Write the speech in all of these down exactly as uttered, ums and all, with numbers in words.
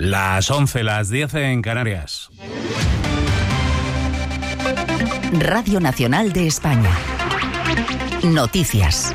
Las once, las diez en Canarias. Radio Nacional de España. Noticias.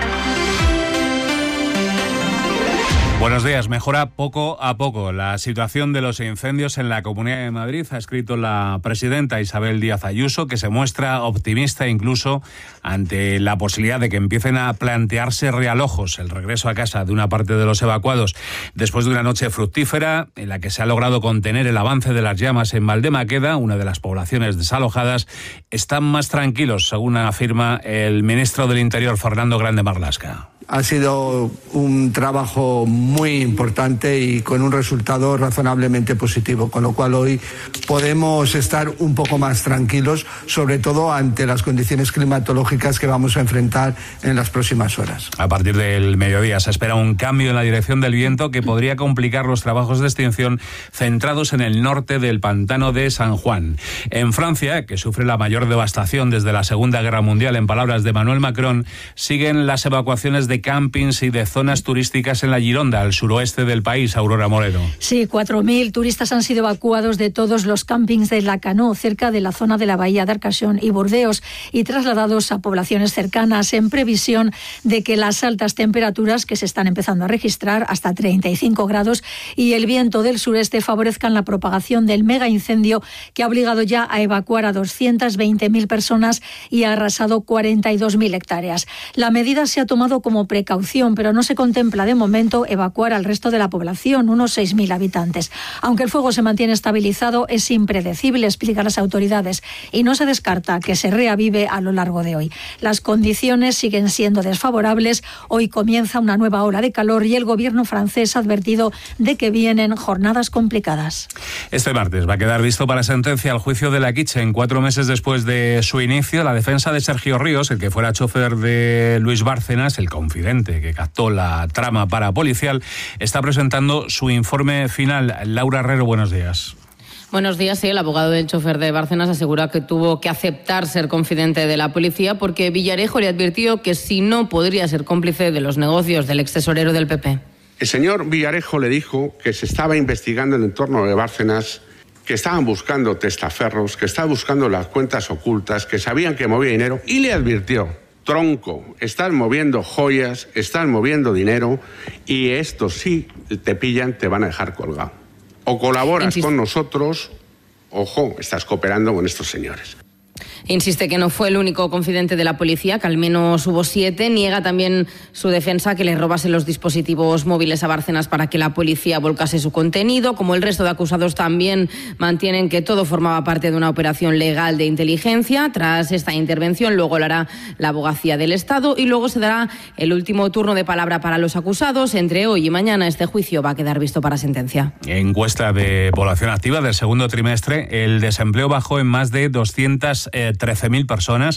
Buenos días. Mejora poco a poco la situación de los incendios en la Comunidad de Madrid, ha escrito la presidenta Isabel Díaz Ayuso, que se muestra optimista incluso ante la posibilidad de que empiecen a plantearse realojos el regreso a casa de una parte de los evacuados después de una noche fructífera en la que se ha logrado contener el avance de las llamas en Valdemaqueda, una de las poblaciones desalojadas. Están más tranquilos, según afirma el ministro del Interior, Fernando Grande Marlaska. Ha sido un trabajo muy importante y con un resultado razonablemente positivo, con lo cual hoy podemos estar un poco más tranquilos, sobre todo ante las condiciones climatológicas que vamos a enfrentar en las próximas horas. A partir del mediodía se espera un cambio en la dirección del viento que podría complicar los trabajos de extinción centrados en el norte del pantano de San Juan. En Francia, que sufre la mayor devastación desde la Segunda Guerra Mundial, en palabras de Emmanuel Macron, siguen las evacuaciones de campings y de zonas turísticas en la Gironda, al suroeste del país. Aurora Moreno. Sí, cuatro mil turistas han sido evacuados de todos los campings de Lacanau, cerca de la zona de la bahía de Arcachon y Burdeos, y trasladados a poblaciones cercanas en previsión de que las altas temperaturas que se están empezando a registrar, hasta treinta y cinco grados, y el viento del sureste favorezcan la propagación del mega incendio que ha obligado ya a evacuar a doscientas veinte mil personas y ha arrasado cuarenta y dos mil hectáreas. La medida se ha tomado como precaución, pero no se contempla de momento evacuar al resto de la población, unos seis mil habitantes. Aunque el fuego se mantiene estabilizado, es impredecible, explican las autoridades, y no se descarta que se reavive a lo largo de hoy. Las condiciones siguen siendo desfavorables. Hoy comienza una nueva ola de calor y el gobierno francés ha advertido de que vienen jornadas complicadas. Este martes va a quedar visto para sentencia el juicio de la Kitchen. Cuatro meses después de su inicio, la defensa de Sergio Ríos, el que fuera chofer de Luis Bárcenas, el confidente que captó la trama parapolicial, está presentando su informe final. Laura Herrero, buenos días. Buenos días. Sí, el abogado del chofer de Bárcenas asegura que tuvo que aceptar ser confidente de la policía porque Villarejo le advirtió que si no podría ser cómplice de los negocios del extesorero del P P. El señor Villarejo le dijo que se estaba investigando el entorno de Bárcenas, que estaban buscando testaferros, que estaban buscando las cuentas ocultas, que sabían que movía dinero, y le advirtió: tronco, están moviendo joyas, están moviendo dinero, y esto sí te pillan, te van a dejar colgado. O colaboras Insist- con nosotros, ojo, estás cooperando con estos señores. Insiste que no fue el único confidente de la policía, que al menos hubo siete. Niega también su defensa que le robase los dispositivos móviles a Bárcenas para que la policía volcase su contenido. Como el resto de acusados, también mantienen que todo formaba parte de una operación legal de inteligencia. Tras esta intervención, luego lo hará la abogacía del Estado y luego se dará el último turno de palabra para los acusados. Entre hoy y mañana este juicio va a quedar visto para sentencia. Encuesta de población activa del segundo trimestre, el desempleo bajó en más de doscientas trece mil personas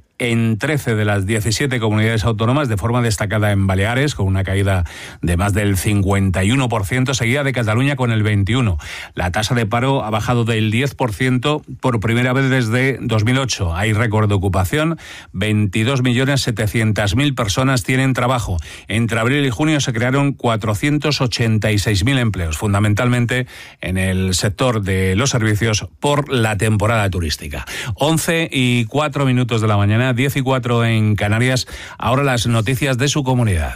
en trece de las diecisiete comunidades autónomas, de forma destacada en Baleares, con una caída de más del cincuenta y uno por ciento, seguida de Cataluña con el veintiuno por ciento. La tasa de paro ha bajado del diez por ciento por primera vez desde dos mil ocho. Hay récord de ocupación, veintidós millones setecientas mil personas tienen trabajo. Entre abril y junio se crearon cuatrocientos ochenta y seis mil empleos, fundamentalmente en el sector de los servicios por la temporada turística. once y cuatro minutos de la mañana, diez y cuatro en Canarias. Ahora las noticias de su comunidad.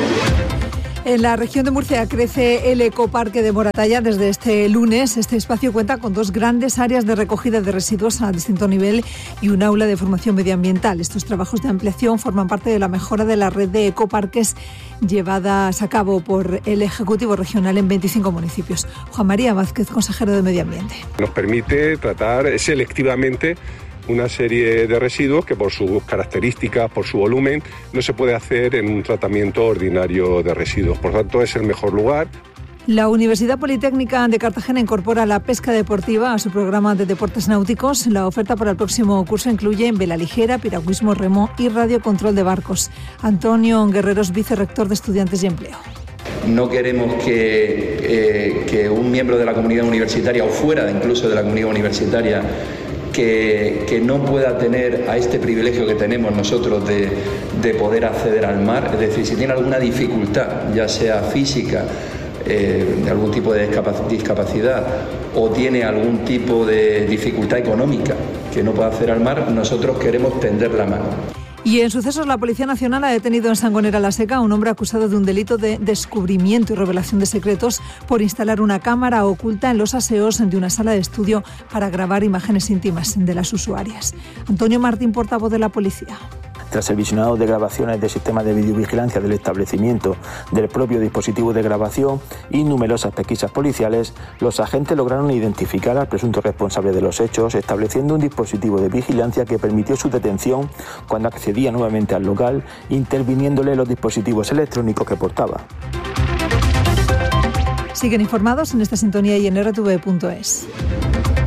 En la región de Murcia crece el ecoparque de Moratalla desde este lunes. Este espacio cuenta con dos grandes áreas de recogida de residuos a distinto nivel y un aula de formación medioambiental. Estos trabajos de ampliación forman parte de la mejora de la red de ecoparques llevadas a cabo por el Ejecutivo Regional en veinticinco municipios. Juan María Vázquez, consejero de Medio Ambiente. Nos permite tratar selectivamente una serie de residuos que por sus características, por su volumen, no se puede hacer en un tratamiento ordinario de residuos. Por tanto, es el mejor lugar. La Universidad Politécnica de Cartagena incorpora la pesca deportiva a su programa de deportes náuticos. La oferta para el próximo curso incluye vela ligera, piragüismo, remo y radiocontrol de barcos. Antonio Guerreros, vicerrector de Estudiantes y Empleo. No queremos que, eh, que un miembro de la comunidad universitaria o fuera incluso de la comunidad universitaria Que, que no pueda tener a este privilegio que tenemos nosotros de, de poder acceder al mar. Es decir, si tiene alguna dificultad, ya sea física eh, de algún tipo de discapacidad o tiene algún tipo de dificultad económica que no pueda hacer al mar, nosotros queremos tender la mano. Y en sucesos, la Policía Nacional ha detenido en Sangonera la Seca a un hombre acusado de un delito de descubrimiento y revelación de secretos por instalar una cámara oculta en los aseos de una sala de estudio para grabar imágenes íntimas de las usuarias. Antonio Martín, portavoz de la Policía. Tras el visionado de grabaciones del sistema de videovigilancia del establecimiento, del propio dispositivo de grabación y numerosas pesquisas policiales, los agentes lograron identificar al presunto responsable de los hechos, estableciendo un dispositivo de vigilancia que permitió su detención cuando accedía nuevamente al local, interviniéndole los dispositivos electrónicos que portaba. Siguen informados en esta sintonía y en erre te ve punto es.